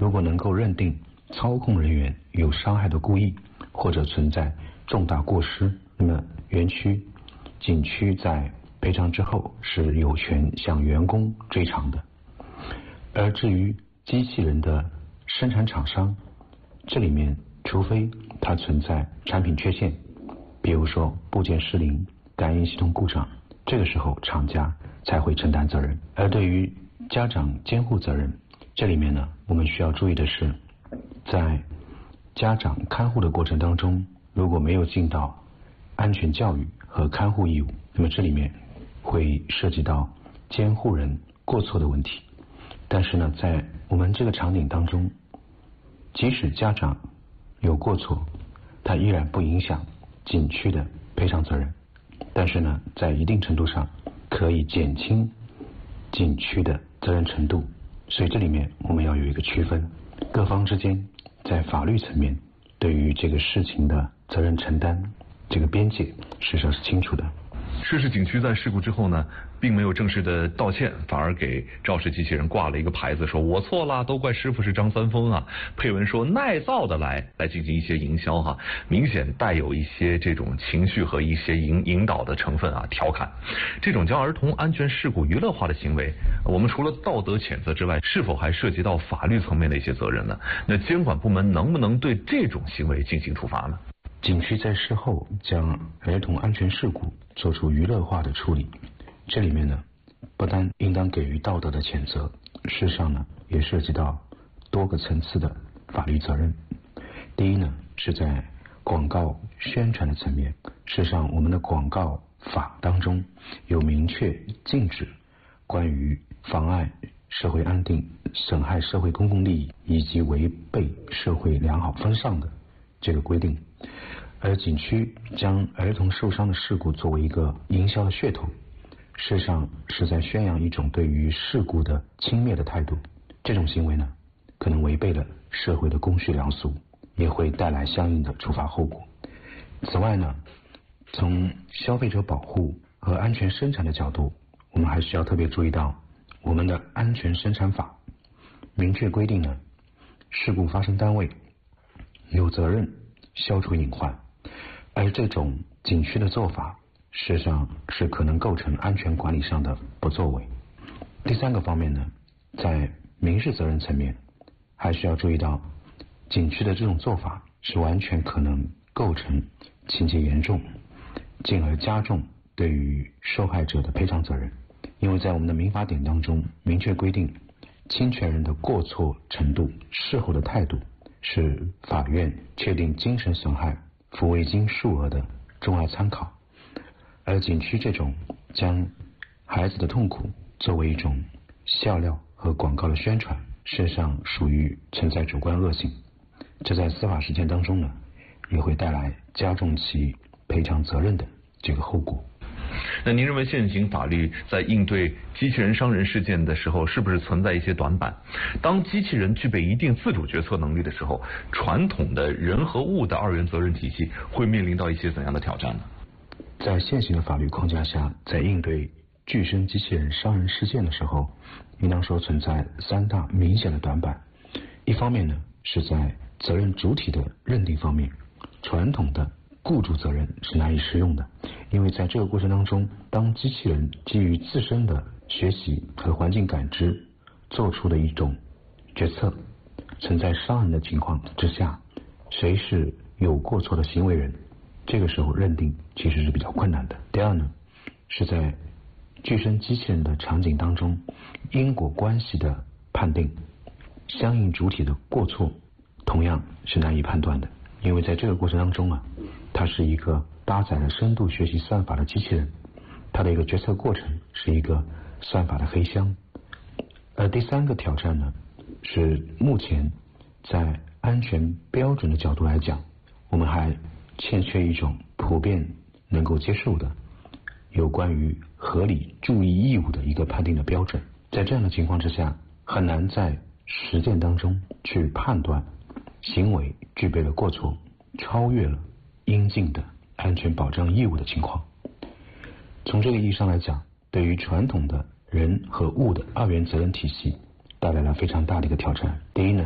如果能够认定操控人员有伤害的故意，或者存在重大过失，那么园区、景区在赔偿之后是有权向员工追偿的。而至于机器人的生产厂商，这里面除非它存在产品缺陷，比如说部件失灵、感应系统故障，这个时候厂家才会承担责任。而对于家长监护责任，这里面呢，我们需要注意的是，在家长看护的过程当中，如果没有尽到安全教育和看护义务，那么这里面会涉及到监护人过错的问题。但是呢，在我们这个场景当中，即使家长有过错，它依然不影响景区的赔偿责任，但是呢，在一定程度上可以减轻景区的责任程度。所以这里面我们要有一个区分，各方之间在法律层面对于这个事情的责任承担这个边界实际上是清楚的。 涉事景区在事故之后呢，并没有正式的道歉，反而给肇事机器人挂了一个牌子，说我错了，都怪师傅是张三丰啊。配文说耐造的来进行一些营销哈，明显带有一些这种情绪和一些引导的成分啊，调侃。这种将儿童安全事故娱乐化的行为，我们除了道德谴责之外，是否还涉及到法律层面的一些责任呢？那监管部门能不能对这种行为进行处罚呢？ 景区在事后将儿童安全事故做出娱乐化的处理，这里面呢，不单应当给予道德的谴责，事实上呢，也涉及到多个层次的法律责任。第一呢，是在广告宣传的层面，事实上我们的广告法当中有明确禁止关于妨碍社会安定、损害社会公共利益以及违背社会良好风尚的这个规定。而景区将儿童受伤的事故作为一个营销的噱头，事实上是在宣扬一种对于事故的轻蔑的态度。这种行为呢，可能违背了社会的公序良俗，也会带来相应的处罚后果。此外呢，从消费者保护和安全生产的角度，我们还需要特别注意到我们的安全生产法明确规定呢，事故发生单位有责任消除隐患，而这种景区的做法事实上是可能构成安全管理上的不作为。第三个方面呢，在民事责任层面还需要注意到，景区的这种做法是完全可能构成情节严重，进而加重对于受害者的赔偿责任。因为在我们的民法典当中明确规定，侵权人的过错程度、事后的态度是法院确定精神损害抚慰金数额的重要参考。而景区这种将孩子的痛苦作为一种笑料和广告的宣传，事实上属于存在主观恶性，这在司法实践当中呢，也会带来加重其赔偿责任的这个后果。 那您认为现行法律在应对机器人伤人事件的时候，是不是存在一些短板？当机器人具备一定自主决策能力的时候，传统的人和物的二元责任体系会面临到一些怎样的挑战呢？ 在现行的法律框架下，在应对具身机器人伤人事件的时候，应当说存在三大明显的短板。一方面呢，是在责任主体的认定方面，传统的雇主责任是难以适用的，因为在这个过程当中，当机器人基于自身的学习和环境感知做出的一种决策，存在伤人的情况之下，谁是有过错的行为人，这个时候认定其实是比较困难的。第二呢，是在具身机器人的场景当中，因果关系的判定，相应主体的过错同样是难以判断的，因为在这个过程当中啊，它是一个搭载了深度学习算法的机器人，它的一个决策过程是一个算法的黑箱。而第三个挑战呢，是目前在安全标准的角度来讲，我们还欠缺一种普遍能够接受的有关于合理注意义务的一个判定的标准。在这样的情况之下，很难在实践当中去判断行为具备了过错，超越了应尽的安全保障义务的情况。从这个意义上来讲，对于传统的人和物的二元责任体系带来了非常大的一个挑战。第一呢，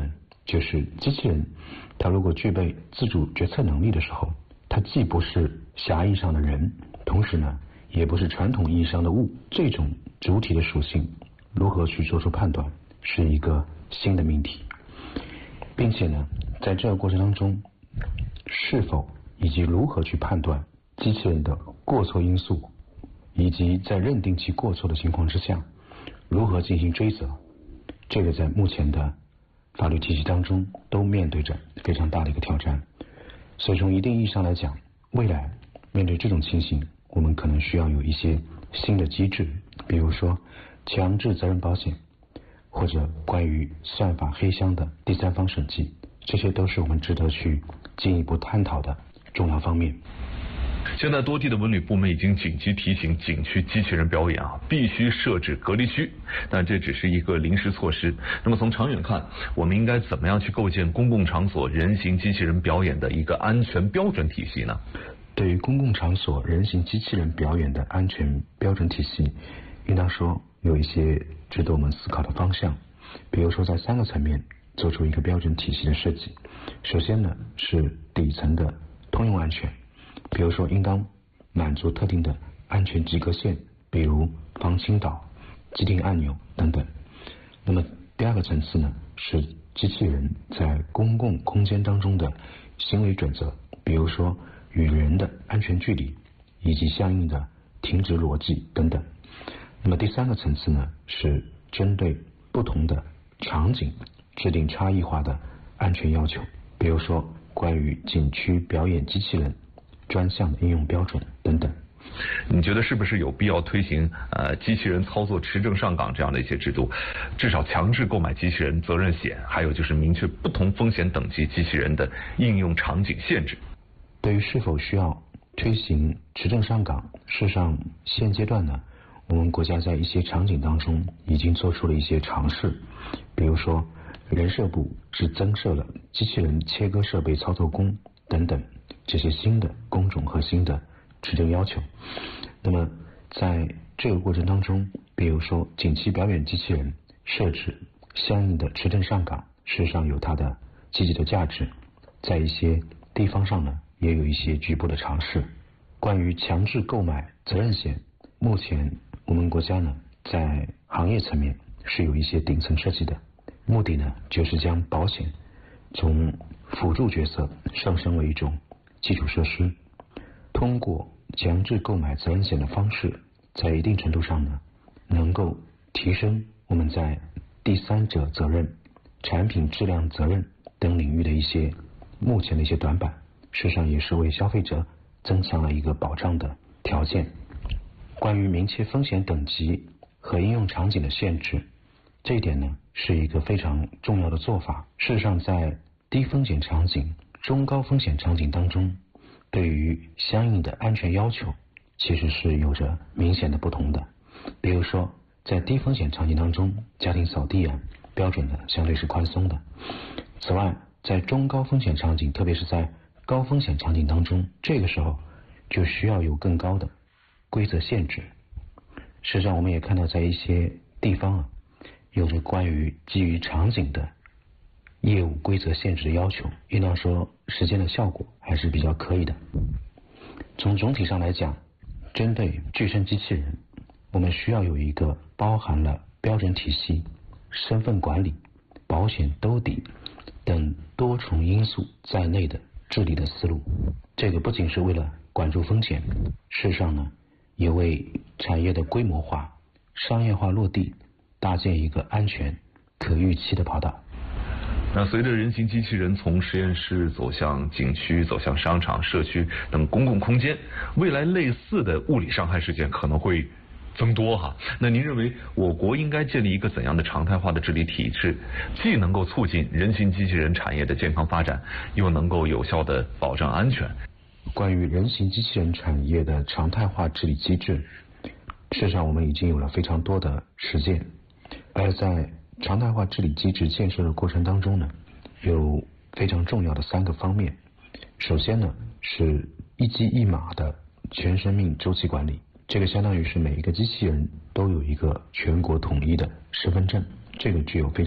就是机器人，它如果具备自主决策能力的时候，它既不是狭义上的人，同时呢，也不是传统意义上的物。这种主体的属性如何去做出判断，是一个新的命题，并且呢，在这个过程当中，是否以及如何去判断机器人的过错因素，以及在认定其过错的情况之下，如何进行追责，这个在目前的法律体系当中都面对着非常大的一个挑战。所以从一定意义上来讲，未来面对这种情形，我们可能需要有一些新的机制，比如说强制责任保险，或者关于算法黑箱的第三方审计，这些都是我们值得去进一步探讨的重要方面。 现在多地的文旅部门已经紧急提醒景区机器人表演必须设置隔离区，但这只是一个临时措施。那么从长远看，我们应该怎么样去构建公共场所人形机器人表演的一个安全标准体系呢？ 对于公共场所人形机器人表演的安全标准体系，应当说有一些值得我们思考的方向。比如说在3个层面做出一个标准体系的设计。首先呢，是底层的通用安全，比如说应当满足特定的安全及格线，比如防倾倒、既定按钮等等。那么第2个层次呢，是机器人在公共空间当中的行为准则，比如说与人的安全距离以及相应的停止逻辑等等。那么第3个层次呢，是针对不同的场景制定差异化的安全要求，比如说关于景区表演机器人专项的应用标准等等。 你觉得是不是有必要推行机器人操作持证上岗这样的一些制度？至少强制购买机器人责任险，还有就是明确不同风险等级机器人的应用场景限制。 对于是否需要推行持证上岗，事实上现阶段呢，我们国家在一些场景当中已经做出了一些尝试，比如说人社部是增设了机器人切割设备操作工等等这些新的工种和新的持证要求。那么在这个过程当中，比如说景区表演机器人设置相应的持证上岗，事实上有它的积极的价值。在一些地方上呢，也有一些局部的尝试。关于强制购买责任险，目前我们国家呢在行业层面是有一些顶层设计的，目的呢就是将保险从辅助角色上升为一种基础设施，通过强制购买责任险的方式，在一定程度上呢能够提升我们在第三者责任、产品质量责任等领域的一些目前的一些短板，事实上也是为消费者增强了一个保障的条件。关于明确风险等级和应用场景的限制，这一点呢是一个非常重要的做法。事实上在低风险场景、中高风险场景当中，对于相应的安全要求其实是有着明显的不同的。比如说在低风险场景当中，家庭扫地标准呢相对是宽松的。此外在中高风险场景，特别是在高风险场景当中，这个时候就需要有更高的规则限制。事实上我们也看到在一些地方有着关于基于场景的业务规则限制的要求，应当说实践的效果还是比较可以的。从总体上来讲，针对具身机器人，我们需要有一个包含了标准体系、身份管理、保险兜底等多重因素在内的治理的思路。这个不仅是为了管住风险，事实上呢，也为产业的规模化、商业化落地搭建一个安全、可预期的跑道。 那随着人形机器人从实验室走向景区、走向商场、社区等公共空间，未来类似的物理伤害事件可能会增多那您认为我国应该建立一个怎样的常态化的治理体制，既能够促进人形机器人产业的健康发展，又能够有效的保障安全？ 关于人形机器人产业的常态化治理机制，事实上我们已经有了非常多的实践。而在常态化治理机制建设的过程当中呢，有非常重要的3个方面。首先呢，是一机一码的全生命周期管理，这个相当于是每一个机器人都有一个全国统一的身份证，这个具有非常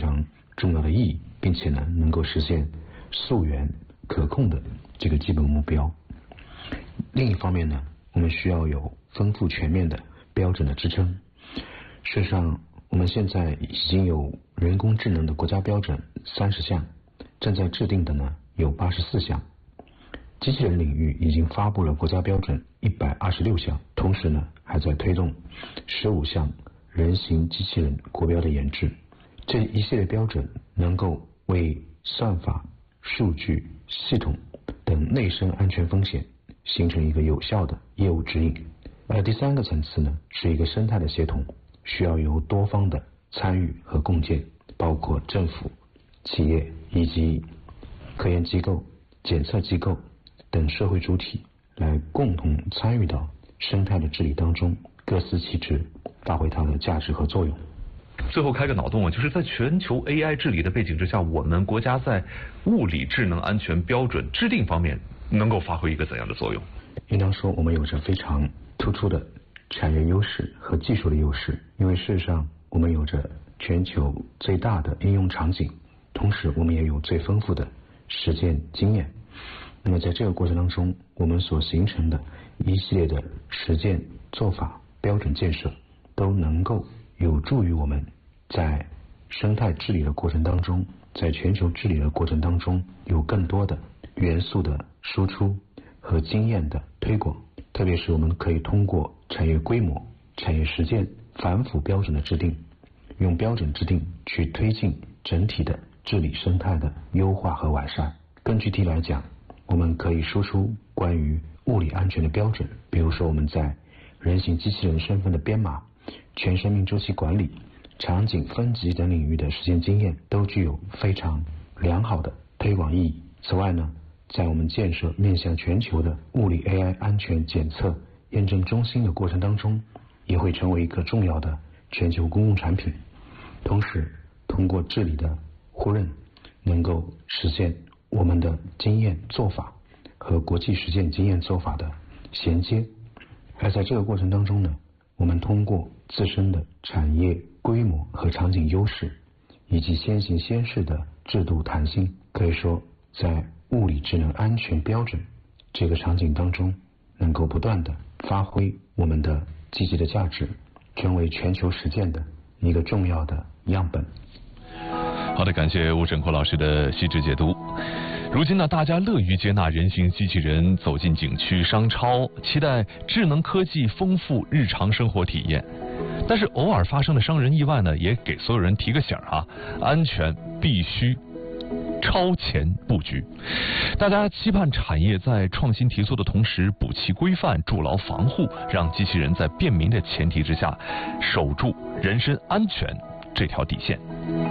重要的意义，并且呢能够实现溯源可控的这个基本目标。另一方面呢，我们需要有丰富全面的标准的支撑。事实上，我们现在已经有人工智能的国家标准30项，正在制定的呢有84项。机器人领域已经发布了国家标准126项，同时呢还在推动15项人形机器人国标的研制。这一系列标准能够为算法、数据、系统等内生安全风险形成一个有效的业务指引。而第3个层次呢，是一个生态的协同，需要由多方的参与和共建，包括政府、企业以及科研机构、检测机构等社会主体来共同参与到生态的治理当中，各司其职，发挥它的价值和作用。 最后开个脑洞啊，就是在全球 AI 治理的背景之下，我们国家在物理智能安全标准制定方面能够发挥一个怎样的作用？ 应当说，我们有着非常突出的产业优势和技术的优势，因为事实上我们有着全球最大的应用场景，同时我们也有最丰富的实践经验。那么在这个过程当中，我们所形成的一系列的实践做法、标准建设，都能够有助于我们在生态治理的过程当中，在全球治理的过程当中，有更多的元素的输出和经验的推广。特别是我们可以通过产业规模、产业实践、反腐标准的制定，用标准制定去推进整体的治理生态的优化和完善。更具体来讲，我们可以输出关于物理安全的标准，比如说我们在人形机器人身份的编码、全生命周期管理、场景分级等领域的实践经验，都具有非常良好的推广意义。此外呢，在我们建设面向全球的物理 AI 安全检测验证中心的过程当中，也会成为一个重要的全球公共产品。同时，通过治理的互认，能够实现我们的经验做法和国际实践经验做法的衔接。而在这个过程当中呢，我们通过自身的产业规模和场景优势，以及先行先试的制度弹性，可以说在物理智能安全标准这个场景当中，能够不断的发挥我们的积极的价值，成为全球实践的一个重要的样本。 好的，感谢吴振国老师的细致解读。如今呢，大家乐于接纳人形机器人走进景区、商超，期待智能科技丰富日常生活体验。但是偶尔发生的伤人意外呢，也给所有人提个醒啊，安全必须超前布局。大家期盼产业在创新提速的同时补齐规范，筑牢防护，让机器人在便民的前提之下守住人身安全这条底线。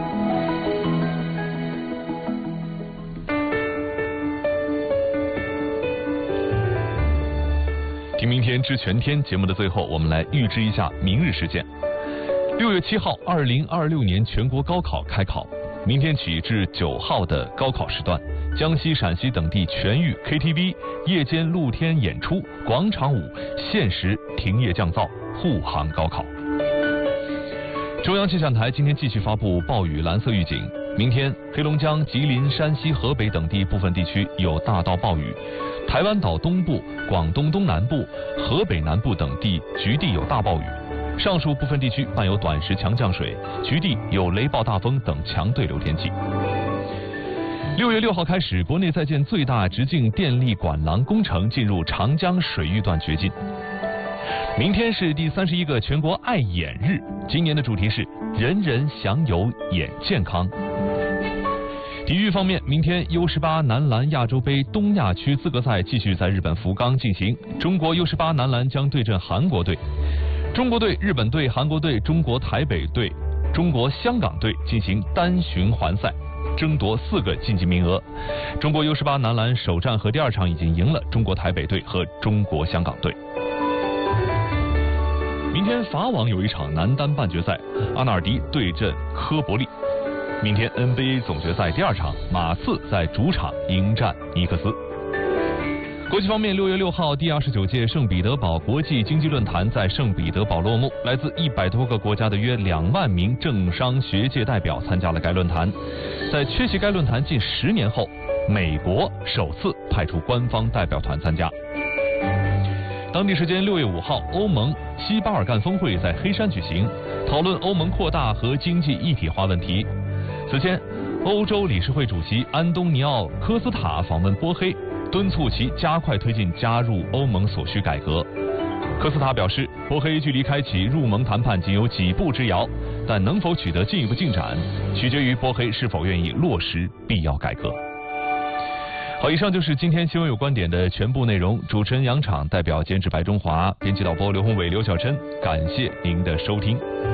听明天知全天节目的最后，我们来预知一下明日事件。6月7号，2026年全国高考开考。明天起至9号的高考时段，江西、陕西等地全域 KTV、夜间露天演出、广场舞限时停业降噪，护航高考。中央气象台今天继续发布暴雨蓝色预警，明天黑龙江、吉林、山西、河北等地部分地区有大到暴雨，台湾岛东部、广东东南部、河北南部等地局地有大暴雨。上述部分地区伴有短时强降水，局地有雷暴大风等强对流天气。6月6号开始，国内在建最大直径电力管廊工程进入长江水域段掘进。明天是第31个全国爱眼日，今年的主题是人人享有眼健康。体育方面，明天 U18 男篮亚洲杯东亚区资格赛继续在日本福冈进行，中国 U18 男篮将对阵韩国队。中国队、日本队、韩国队、中国台北队、中国香港队进行单循环赛，争夺4个晋级名额。中国 U18 男篮首战和第2场已经赢了中国台北队和中国香港队。明天法网有一场男单半决赛，阿纳尔迪对阵科伯利。明天 NBA 总决赛第2场，马刺在主场迎战尼克斯。 国际方面，6月6号，第29届圣彼得堡国际经济论坛在圣彼得堡落幕。来自100多个国家的约2万名政商学界代表参加了该论坛。在缺席该论坛近10年后，美国首次派出官方代表团参加。当地时间6月5号，欧盟西巴尔干峰会在黑山举行，讨论欧盟扩大和经济一体化问题。此前，欧洲理事会主席安东尼奥·科斯塔访问波黑，敦促其加快推进加入欧盟所需改革。科斯塔表示，波黑距离开启入盟谈判仅有几步之遥，但能否取得进一步进展，取决于波黑是否愿意落实必要改革。好，以上就是今天新闻有观点的全部内容。主持人杨昶，代表监制白中华，编辑导播刘宏伟、刘小琛，感谢您的收听。